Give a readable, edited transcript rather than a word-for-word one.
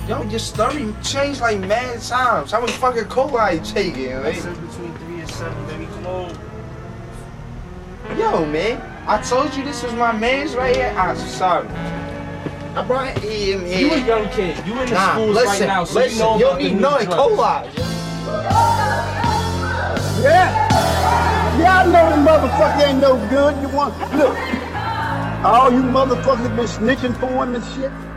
Yo, your story changed like mad times. How much fucking cola you taking, I right? said between 3 and 7, baby. Come on. Yo, man, I told you this was my man's right here. I'm sorry. I brought him here. You a young kid. You in the schools right now, so listen, you know you about don't the need new none drugs. cola. Yeah, I know the motherfucker ain't no good. You want look. All you motherfuckers been snitching for him and shit.